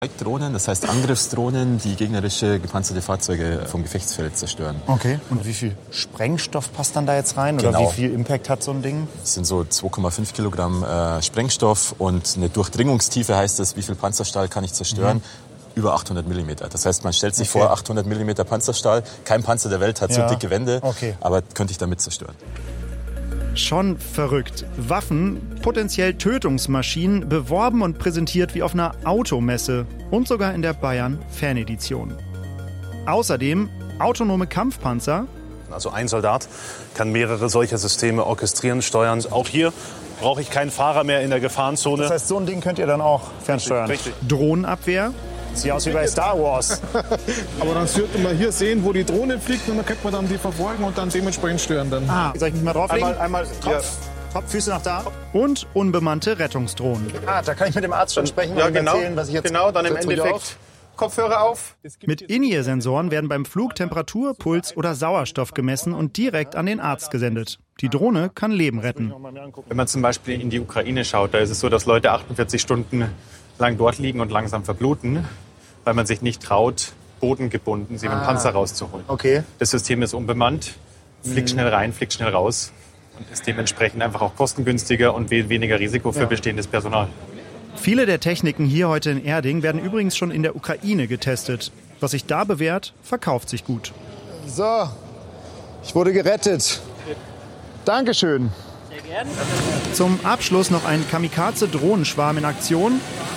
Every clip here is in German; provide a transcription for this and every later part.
Drohnen, das heißt Angriffsdrohnen, die gegnerische gepanzerte Fahrzeuge vom Gefechtsfeld zerstören. Okay. Und wie viel Sprengstoff passt dann da jetzt rein? Oder Genau. wie viel Impact hat so ein Ding? Das sind so 2,5 Kilogramm Sprengstoff und eine Durchdringungstiefe heißt das, wie viel Panzerstahl kann ich zerstören? Über 800 Millimeter. Das heißt, man stellt sich vor, 800 Millimeter Panzerstahl. Kein Panzer der Welt hat so dicke Wände, aber könnte ich damit zerstören. Schon verrückt. Waffen, potenziell Tötungsmaschinen, beworben und präsentiert wie auf einer Automesse und sogar in der Bayern-Fanedition. Außerdem autonome Kampfpanzer. Also ein Soldat kann mehrere solcher Systeme orchestrieren, steuern. Auch hier brauche ich keinen Fahrer mehr in der Gefahrenzone. Das heißt, so ein Ding könnt ihr dann auch fernsteuern? Richtig. Drohnenabwehr. Sieht aus wie bei Star Wars. Aber dann sollte man hier sehen, wo die Drohne fliegt und dann könnte man dann die verfolgen und dann dementsprechend steuern. Dann. Soll ich mich mal drauflegen? Einmal Kopf, Füße nach da. Und unbemannte Rettungsdrohnen. Da kann ich mit dem Arzt schon sprechen und erzählen, was ich jetzt... Genau, dann im Endeffekt Kopfhörer auf. Mit In-Ear-Sensoren werden beim Flug Temperatur, Puls oder Sauerstoff gemessen und direkt an den Arzt gesendet. Die Drohne kann Leben retten. Wenn man zum Beispiel in die Ukraine schaut, da ist es so, dass Leute 48 Stunden lang dort liegen und langsam verbluten, weil man sich nicht traut, bodengebunden sie mit dem Panzer rauszuholen. Okay. Das System ist unbemannt, fliegt schnell rein, fliegt schnell raus und ist dementsprechend einfach auch kostengünstiger und weniger Risiko für bestehendes Personal. Viele der Techniken hier heute in Erding werden übrigens schon in der Ukraine getestet. Was sich da bewährt, verkauft sich gut. So, ich wurde gerettet. Dankeschön. Sehr gerne. Zum Abschluss noch ein Kamikaze-Drohnenschwarm in Aktion.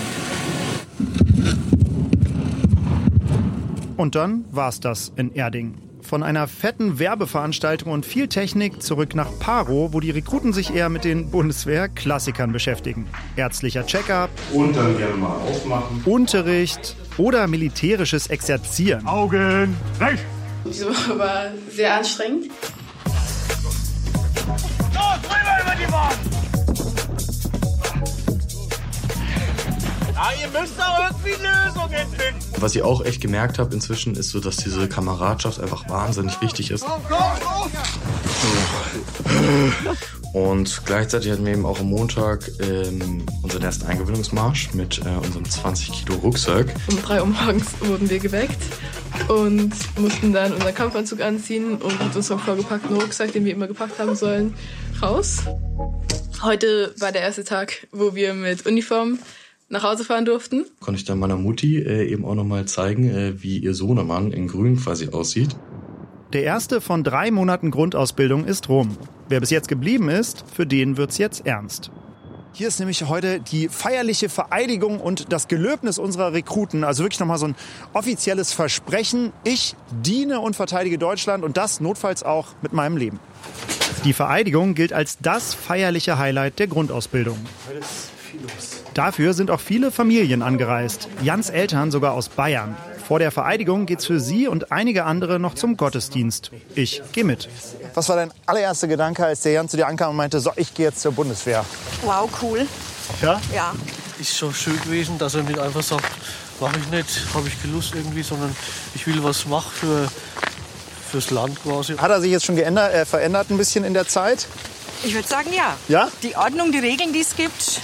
Und dann war's das in Erding. Von einer fetten Werbeveranstaltung und viel Technik zurück nach Parow, wo die Rekruten sich eher mit den Bundeswehr-Klassikern beschäftigen. Ärztlicher Check-up, und dann gerne mal aufmachen. Unterricht oder militärisches Exerzieren. Augen rechts! Diese Woche war sehr anstrengend. Los, rüber über die Bahn! Ja, ihr müsst auch irgendwie Lösungen finden. Was ich auch echt gemerkt habe inzwischen, ist so, dass diese Kameradschaft einfach wahnsinnig wichtig ist. Und gleichzeitig hatten wir eben auch am Montag unseren ersten Eingewöhnungsmarsch mit unserem 20 Kilo Rucksack. Um 3 Uhr morgens wurden wir geweckt und mussten dann unseren Kampfanzug anziehen und mit unserem vorgepackten Rucksack, den wir immer gepackt haben sollen, raus. Heute war der erste Tag, wo wir mit Uniform nach Hause fahren durften. Konnte ich dann meiner Mutti eben auch nochmal zeigen, wie ihr Sohnemann in Grün quasi aussieht. Der erste von 3 Monaten Grundausbildung ist rum. Wer bis jetzt geblieben ist, für den wird's jetzt ernst. Hier ist nämlich heute die feierliche Vereidigung und das Gelöbnis unserer Rekruten. Also wirklich nochmal so ein offizielles Versprechen. Ich diene und verteidige Deutschland und das notfalls auch mit meinem Leben. Die Vereidigung gilt als das feierliche Highlight der Grundausbildung. Dafür sind auch viele Familien angereist. Jans Eltern sogar aus Bayern. Vor der Vereidigung geht's für sie und einige andere noch zum Gottesdienst. Ich gehe mit. Was war dein allererster Gedanke, als der Jan zu dir ankam und meinte, so, ich gehe jetzt zur Bundeswehr? Wow, cool. Ja? Ja. Ist schon schön gewesen, dass er nicht einfach sagt, mache ich nicht, habe ich keine Lust irgendwie, sondern ich will was machen fürs Land quasi. Hat er sich jetzt schon verändert ein bisschen in der Zeit? Ich würde sagen, ja. Ja? Die Ordnung, die Regeln, die es gibt,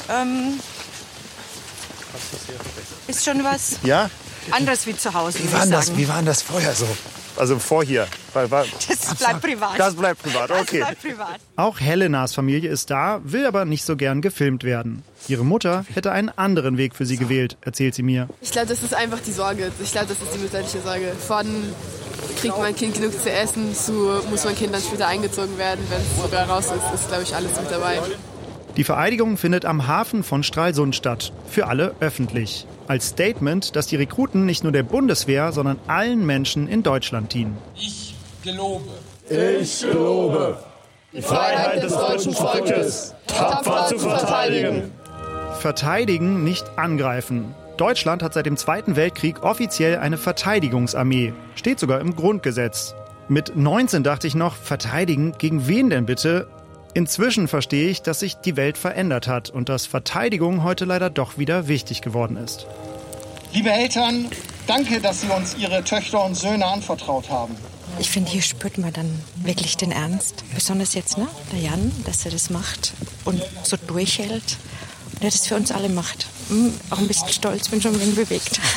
ist schon was anderes wie zu Hause. Wie war denn das vorher so? Also vor hier? Das bleibt privat. Das bleibt privat, okay. Das bleibt privat. Auch Helenas Familie ist da, will aber nicht so gern gefilmt werden. Ihre Mutter hätte einen anderen Weg für sie gewählt, erzählt sie mir. Ich glaube, das ist einfach die Sorge. Ich glaube, das ist die mütterliche Sorge. Von kriegt mein Kind genug zu essen, zu muss mein Kind dann später eingezogen werden, wenn es sogar raus ist glaube ich, alles mit dabei. Die Vereidigung findet am Hafen von Stralsund statt. Für alle öffentlich. Als Statement, dass die Rekruten nicht nur der Bundeswehr, sondern allen Menschen in Deutschland dienen. Ich gelobe. Ich gelobe, die Freiheit des deutschen Volkes tapfer zu verteidigen. Verteidigen, nicht angreifen. Deutschland hat seit dem Zweiten Weltkrieg offiziell eine Verteidigungsarmee. Steht sogar im Grundgesetz. Mit 19 dachte ich noch, verteidigen, gegen wen denn bitte? Inzwischen verstehe ich, dass sich die Welt verändert hat und dass Verteidigung heute leider doch wieder wichtig geworden ist. Liebe Eltern, danke, dass Sie uns Ihre Töchter und Söhne anvertraut haben. Ich finde, hier spürt man dann wirklich den Ernst. Besonders jetzt, ne? Der Jan, dass er das macht und so durchhält. Und er das für uns alle macht. Auch ein bisschen stolz, bin schon ein wenig bewegt.